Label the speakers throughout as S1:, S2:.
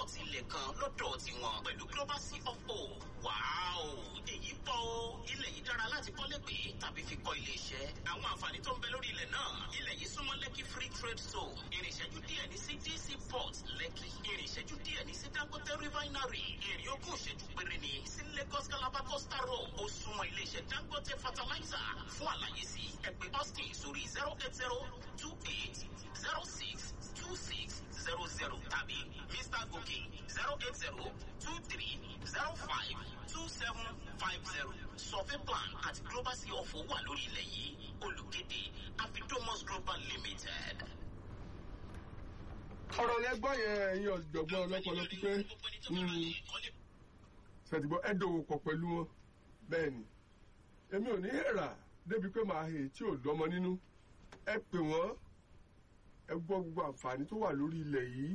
S1: plọ̀tì ilẹ̀ kan lọ́dọ̀ tiwọn pẹ̀lú Global Sea of O. Wàáò, èyí pọ̀ o. Ilẹ̀ yìí dára láti kọ́lé gbé tàbí fi kọ́ ilé iṣẹ́. Àwọn àǹfààní tó ń bẹ lórí ilẹ̀ náà. Ilẹ̀ yìí súnmọ́ Lekki Free Trade Zone. Ìrìnṣẹ́jú díẹ̀ ní sí DC Port Lekki. Ìrìnṣẹ́jú díẹ̀ ní sí Dangote Refinery. Ìrìn ogún ìṣẹ́jú péré ni sí Lagos Calabar Coastal Road. Ó súnmọ́ ilé iṣẹ́ Dangote Fertilizer. Fún àlàyé sí ẹ pè Austin sórí 08028062600 tàbí Mr. Goki 08023052750. Survey plan àti Global Sea of O wà lórí ilẹ̀ yìí. Olùkéde Afidomos Global Limited.
S2: ọ̀rọ̀ lẹ́gbọ́n yẹn ẹ̀yin ọ̀jọ̀gbọ́n ọlọ́pọlọ pípé ṣètìgbọ́ ẹ̀dọ̀wò pọ̀ pẹ̀lú wọn bẹ́ẹ̀ ni èmi ò ní hẹ̀rà débi pé màá hè tí ò lọ́mọ nínú ẹ pè wọ́n ẹ gbọ́ gbogbo àǹfààní tó wà lórí ilẹ̀ yìí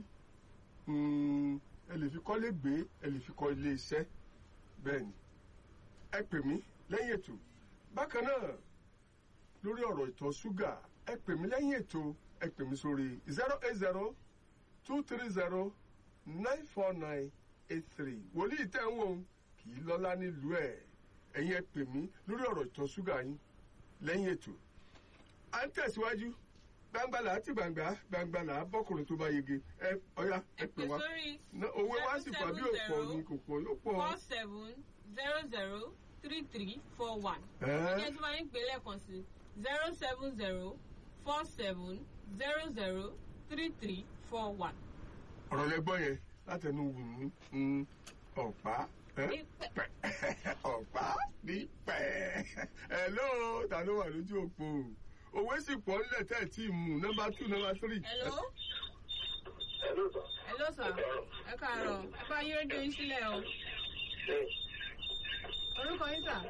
S2: ẹ lè fi kọ́lé gbé ẹ lè fi kọ́ ilé iṣẹ́ bẹ́ẹ̀ ni ẹ pè mí lẹ́yìn ètò bákan náà lórí ọ̀rọ̀ ìtọ̀ ṣúgà ẹ pè mí lẹ́yìn ètò ẹ pè mí sórí 080-230-94983 wòlíì tẹ́ ń wò ó kì í lọ́lá nílùú ẹ̀ ẹ̀yin ẹ pè mí lórí ọ̀rọ̀ ìtọ̀ ṣúgà yín lẹ́yìn ètò à ń tẹ̀síwájú gbangbala àti gbangbala bọ́kùnrin tó bá yege ẹ ọ̀yá ẹ pè wá owó wá sì pọ̀ bí òpó ni kò pọ̀ yóò pọ̀.
S3: 47003341. ìyẹn tí wọ́n ń pè lẹ́ẹ̀kan sí 07047003341.
S2: ọ̀rọ̀ lẹ́gbọ́n yẹn látẹnu wù mí ọ̀pá ọ̀pá nípẹ́ hello ta ló wà lójú òpó òwe sì pọ̀ nílẹ̀ tẹ́ ẹ̀ tí ì mú nọ́mbà 2 nọ́mbà 3.
S3: hello sir ẹ káàárọ̀ ẹ bá yí rédíò yín sílẹ̀ o. orúkọ yín sà.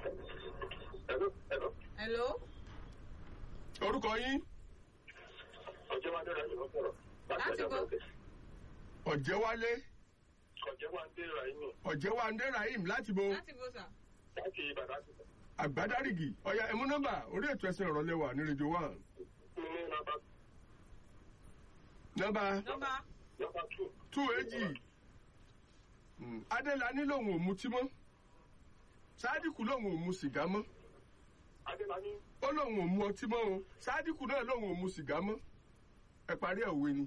S3: hello.
S2: orúkọ yín.
S4: Ọ̀jẹ̀wálé Rahim ló sọ̀rọ̀.
S3: láti gbọ́.
S2: Ọ̀jẹ̀wálé.
S4: Ọ̀jẹ̀wálé Rahim
S2: láti bo.
S3: láti bo sà.
S4: láti Ìbàdàn.
S2: Àgbádárìgì ọ̀yà ẹ̀mú nọ́mbà orí ètò ẹ̀sìn ọ̀rọ̀ lẹ́wà ní rédíò 1. nọ́mbà 2 èjì. Adélàní lòun ò mutí mọ́. Sádìkù lòun ò mu sìgá mọ́.
S4: Adélàní.
S2: Ó lòun ò mu ọtí mọ́ o. Sádìkù náà lòun ò mu sìgá mọ́. Ẹ parí ẹ̀ òwe ni.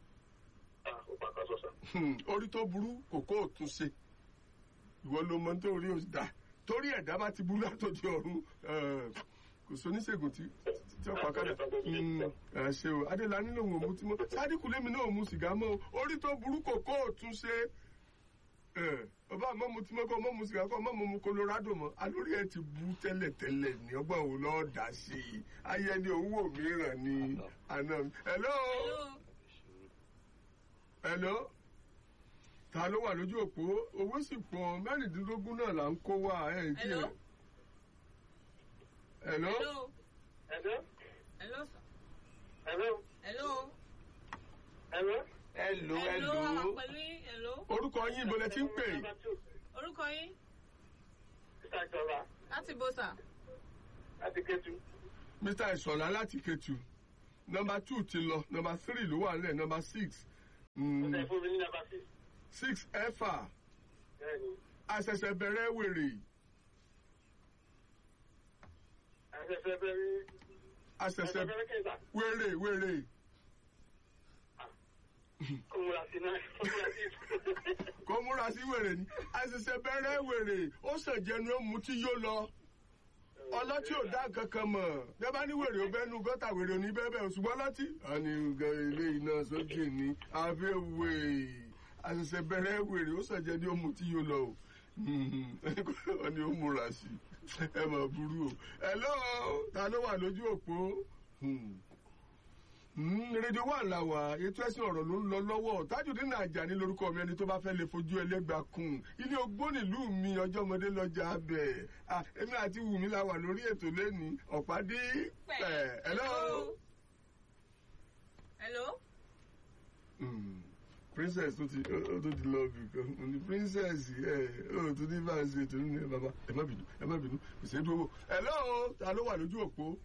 S2: Orí tó burú kòkó ò tún ṣe. Ìwọ ló mọ tó rí òsì dá. Torí ẹ̀dá bá ti burú látòdì ọ̀run kò sóníṣègùn tí ọ̀pá kádà ṣe o Adélàní lòun ò mutí mọ́. Sádìkù lémi náà ò mu sìgá mọ́ o. Orí tó burú kòkó ò tún ṣe. Ọba àmọ́ mu tí mọ́ kọ́ mọ́ mu sìgá kọ́ mọ́ mu Colorado mọ́ alórí ẹ̀ ti bú tẹ́lẹ̀tẹ́lẹ̀ ní ọgbọ́n òun lọ́ọ́ dá sí i ayẹni owó mìíràn ni àná mi. Hello ta ló wà lójú òpó owó sì pọ̀ 16 náà là ń kó wá ẹ̀ kí ẹ̀.
S3: Hello.
S2: Orúkọ yín ibo lẹ ti ń pè?
S3: Orúkọ yín?
S4: Mr. Ìṣọ̀lá.
S3: Láti bo sà?
S4: Láti Kétu.
S2: Mr. Ìṣọ̀lá láti Kétu. Nọ́mbà 2 ti lọ, nọ́mbà 3 ló wà nílẹ̀, nọ́mbà 6.
S4: Ọ̀sẹ̀ fún mi ní nọ́mbà 6.
S2: 6 ẹ̀fà.
S4: Bẹ́ẹ̀ni.
S2: Àṣẹ̀ṣẹ̀ bẹ̀rẹ̀ wèrè.
S4: Àṣẹ̀ṣẹ̀ bẹ̀rẹ̀.
S2: Àṣẹ̀ṣẹ̀ wèrè. Kò múra sí wèrè ni. Àṣẹ̀ṣẹ̀ bẹ̀rẹ̀ wèrè. Ó ṣèjẹnu ẹmu tí yóò lọ. Ọlọ́tí ò dá kankan mọ̀. Bí a bá ní wèrè ó bẹ́nu gọ́tà wèrè ò ní bẹ́ẹ̀ ṣùgbọ́n ọlọ́tí. A ní ilé iná sókè ní àfẹ́wé. Àṣẹ̀ṣẹ̀ bẹ̀rẹ̀ wèrè ó ṣèjẹnu ẹmu tí yóò lọ o. Ó ní ó múra sí. Ẹ mà burú o. Hello, ta ló wà lójú òpó? Rédíò 1 là wà ètò ẹ̀sìn ọ̀rọ̀ ló ń lọ lọ́wọ́ Tajudeen Ajani lórúkọ mi ẹni tó bá fẹ́ lè fojú ẹlẹ́gbàá kùn ilé ogbó nílùú mi ọjọ́ ọmọdé lọ́jà abẹ èmi àti Wùmí la wà lórí ètò lẹ́ni ọ̀pádé pẹ̀
S3: hello.
S2: Princess tó ti lọ bì kan ní princess tó ní bá ń ṣe ètò nínú bàbá ẹ má bínú ìṣèdúró hello ta ló wà lójú òpó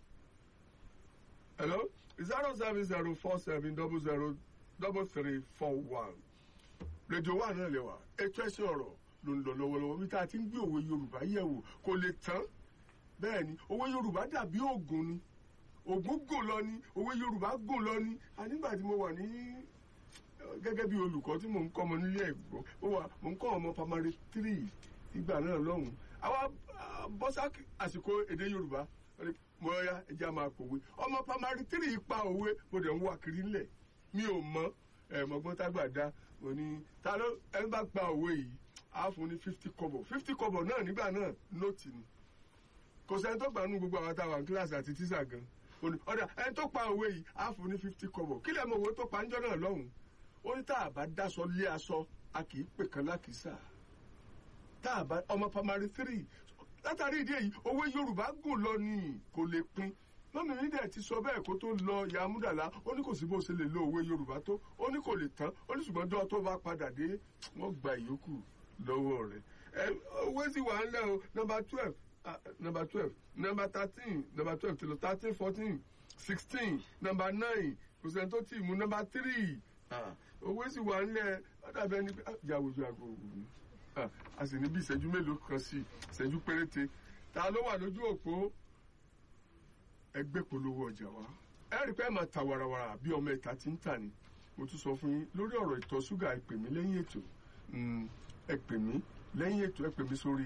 S2: hello 07047003341 rédíò wà náà lẹ́wà ètò ẹ̀sìn ọ̀rọ̀ ló ń lọ lọ́wọ́lọ́wọ́ bí tá a ti ń gbé òwe Yorùbá yẹ̀wò kò lè tán bẹ́ẹ̀ ni òwe Yorùbá dàbí ògùn ni ògùn gùn lọ ni òwe Yorùbá gùn lọ ni nígbà tí mo wà ní gẹ́gẹ́ bí olùkọ́ tí mò ń kọ́ ọmọ nílé ẹ̀gbọ́n mò ń kọ́ ọmọ primary 3 ìgbà náà lọ́hùn-ún àwa bọ́sá àsìkò èdè Yorùbá mo ya ẹja máa pòwe ọmọ primary 3 pa òwe mo dẹ̀ ń wá kiri ńlẹ̀ mi ò mọ̀ mọ̀gbọ́n tágbà dá mo ní ta ló ẹni bá gba òwe yìí á fún ní 50 kọ́bọ̀ 50 kọ́bọ̀ náà nígbà náà nóòtì ni kò sẹ́ni tó gbà nú gbogbo àwọn táwa ní kíláàsì àti tíṣà gan ọ̀dà ẹni tó pa òwe yìí á fún ní 50 kọ́bọ̀ kí lẹ́ mọ̀ òwe tó pa ńjọ́ náà lọ́hùn ó ní tá a bá dáṣọ lé aṣọ a kì í pè kan lákìísà tá a bá ọmọ primary 3 látàrí ìdí èyí òwe Yorùbá gùn lọ ni kò lè pin lọ́nà mi dẹ̀ ti sọ bẹ́ẹ̀ kó tó lọ ìyá Múdàlá ó ní kò sí bó ṣe lè lo òwe Yorùbá tó ó ní kò lè tán ó ní ṣùgbọ́n dọ́ tó bá padà dé wọ́n gba ìyókù lọ́wọ́ rẹ̀ òwe sì wà ńlẹ̀ o number 12 number 13 number 12 till 13 14 16 number 9 kò sẹ́ni tó tì mú number 3 òwe sì wà ńlẹ̀ ọ̀dàbẹ̀ ni yàwòjò àgọ́ òwú a sì ní bí ìṣẹ́jú mélòó kan sí ìṣẹ́jú péréte ta ló wà lójú òpó ẹgbẹ́ polówó ọjà wa ẹ rí pé ẹ máa ta warawara bí ọmọ ìta ti ń tà ní mo tún sọ fún yín lórí ọ̀rọ̀ ìtọ̀ ṣúgà ẹ pè mí lẹ́yìn ètò ẹ pè mí lẹ́yìn ètò ẹ pè mí sórí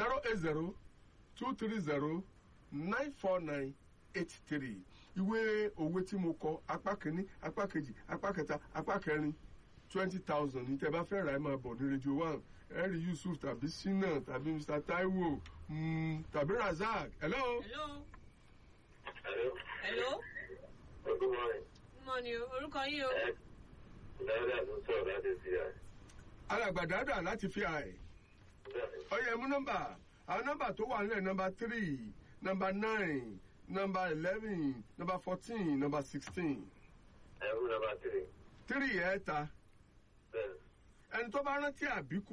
S2: 080-230-94983 ìwé òwe tí mo kọ apá kìíní apá kejì apá kẹta apá kẹrin 20,000 ní tẹ́ bá fẹ́ ra ẹ máa bọ̀ ní Radio 1 ẹ rí Yusuf tàbí Sina tàbí Mr. Taiwo tàbí Razak. Hello.
S4: Good morning.
S3: Good morning. Orúkọ yín o.
S4: Dáadáa ló sọ̀rọ̀ láti fi àì.
S2: Alàgbà dáadáa láti fi àì. Ọyẹ mú nọ́mbà àwọn nọ́mbà tó wà nílẹ̀ nọ́mbà 3 nọ́mbà 9 nọ́mbà 11 nọ́mbà 14 nọ́mbà 16.
S4: Ẹ̀rú nọ́mbà 3.
S2: 3 ẹ̀ ta. Ẹni tó bá rántí àbíkú.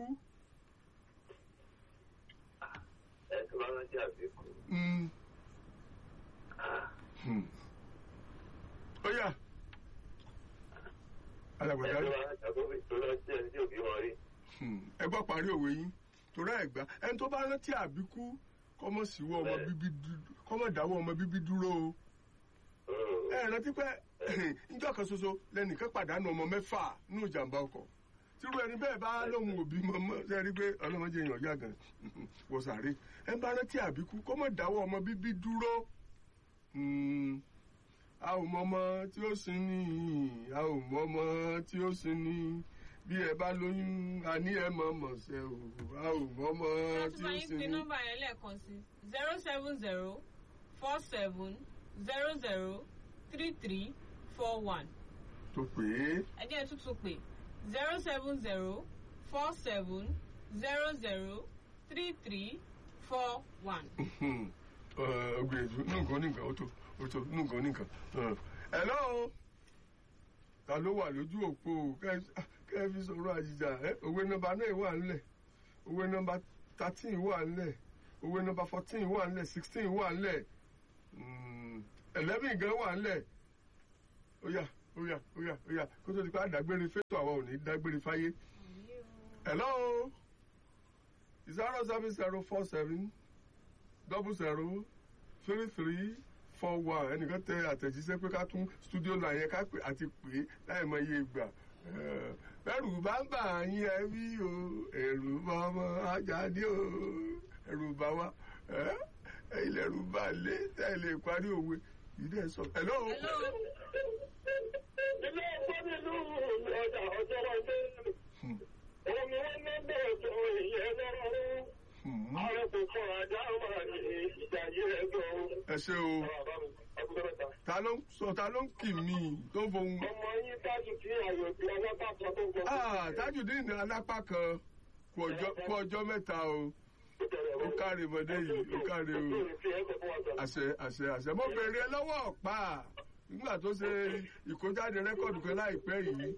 S4: Ẹni tó bá rántí àbíkú.
S2: Ó yá. Alàgbà dáadáa. Ẹ gbọ́ parí òwe yín torí ẹ̀gbá ẹni tó bá rántí àbíkú kọ́mọ̀ síwọ́ ọmọ bíbí kọ́mọ̀ dáwọ́ ọmọ bíbí dúró o. Ẹ rántí pé níjọ́ kan ṣoṣo lẹ́nìkan pàdánù ọmọ 6 nínú ìjàmbá ọkọ̀ tírú ẹni bẹ́ẹ̀ bá lóhun òbí mọ́mọ́ ṣe rí pé ọlọ́mọdé èèyàn yá gan wọ sàárè ẹ bá rántí àbíkú kọ́mọ̀ dáwọ́ ọmọ bíbí dúró. A ò mọ ọmọ tí ó sin ní a ò mọ ọmọ tí ó sin ní bí ẹ bá lóyún a ní ẹ mọ̀ mọ̀ ṣe o a ò mọ ọmọ tí ó sin ní.
S3: láti máa ń pe nọ́mbà yẹn lẹ́ẹ̀kan sí 070-47-00-3341.
S2: tó pé.
S3: ẹ jẹ́ tútù pé 070-47-00-3341.
S2: Ọgbẹ̀dù nǹkan nìkan ó tó nǹkan nìkan. Hello. Ta ló wà lójú òpó kẹ́ fi sọ̀rọ̀ àjìjà òwe nọ́mbà 9 wà nílẹ̀ òwe nọ́mbà 13 wà nílẹ̀ òwe nọ́mbà 14 wà nílẹ̀ 16 wà nílẹ̀ 11 gan wà nílẹ̀ ó yá kó tó di pé àdágbére fẹ́tọ̀ àwa ò ní dágbére fáyé. Hello. 07047 003341 ẹnìkan tẹ àtẹ̀jíṣẹ́ pé ká tún studio náà yẹn ká pè àti pè láì mọ iye ìgbà ẹrù bá ń bà yín ẹ wí o ẹrù bá ọmọ Àjàdí o ẹrù bá wa ilẹ̀ ẹrù bá lé tẹ̀lé parí òwe yìí dẹ̀ sọ. Hello.
S4: Ilé ẹ̀kọ́ nínú ọjà ọjọ́ wájú. Òun ni wọ́n ní bẹ́ẹ̀ tó ìyẹn lọ́rùn. Ààrẹ kò kọ́ ajá máa ní ìjà yìí ẹjọ́.
S2: Ẹ ṣé o. Ta ló ń kì mí tó fohùn.
S4: Ọmọ yín tájù tí àyò tí alápá kan tó gbọ́.
S2: Tajudeen ní alápá kan kú ọjọ́ mẹ́ta o. Ó káre mọ́dé yìí ó káre o. Àṣẹ mo bèrè lọ́wọ́ ọ̀pá nígbà tó ṣe ìkójáde rẹ́kọ̀dù kan láìpẹ́ yìí.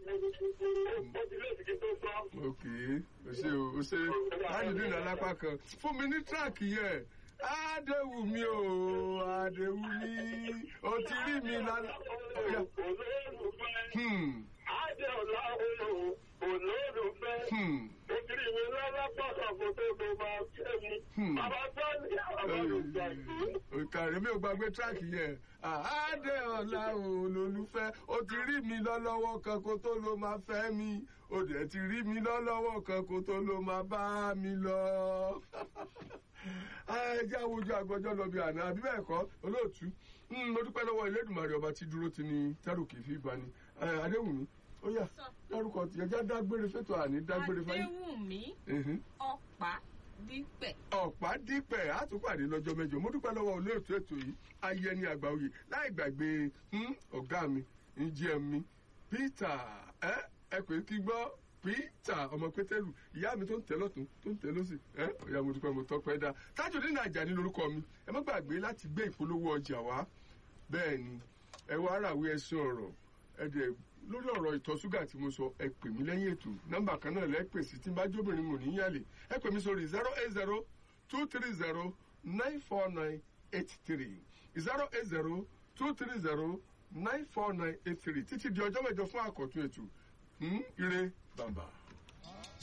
S2: Ok o ṣe Tajudeen alápá kan fún mi ní tíráàkì yẹn. Adéwùmí o Adéwùmí o ti rí mi lálẹ́.
S4: Adéọlá olórùfẹ́ Obìnrin mi lálápàdà kò tó lọ máa fẹ́ mi. Bàbá Sọ́ọ̀lì àbálòpọ̀.
S2: Kàrí mi ò gbàgbé tíráàkì yẹn. Adéọlá olólùfẹ́, ó ti rí mi lọ́lọ́wọ́ kan kó tó ló máa fẹ́ mi. Ó dẹ̀ ti rí mi lọ́lọ́wọ́ kan kó tó ló máa bá mi lọ. Ẹ jẹ́ àwùjọ àgbọ̀jọ́ lọ bí àná, àbí bẹ́ẹ̀ kọ́ olóòtú. Mo dúpẹ́ lọ́wọ́ Elédùmarè ọba tí dúró ti ní tẹ́rù kìí fi bá ní. Adéwùmí, ó yá dárúkọ tiẹ̀ já dágbére fẹ́tọ̀ àní dágbére fáyé.
S3: Adéwùmí Ọ̀pádípẹ̀.
S2: Ọ̀pádípẹ̀ á tún pàdé lọ́jọ́ mẹ́jọ. Mo dúpẹ́ lọ́wọ́ olóòtú ètò yìí Ayẹni Àgbáoyè láì gbàgbé ọ̀gá mi ìjẹ́ mi Peter ẹ pè kí gbọ́ Peter ọmọ Pétérù ìyá mi tó ń tẹ lọ́tún tó ń tẹ lọ́sì ọ̀yà mo dúpẹ́ mo tọ́pẹ́ dá Tajudeen Ajani lórúkọ mi ẹ má gbàgbé láti gbé ìpolówó ọjà wá bẹ́ẹ̀ ni ẹ wá ràwé ẹsùn ọ̀rọ̀ ẹ dẹ̀ lórí ọ̀rọ̀ ìtọ̀ ṣúgà tí mo sọ ẹ pè mí lẹ́yìn ètò nọ́mbà kan náà lẹ́ pè sí tí n bá jóbìnrin mò ní yàlè ẹ pè mí sórí 080-230-94983 080-230-94983 títí di ọjọ́ mẹ́jọ fún àkọ́tún ètò ire bàbà.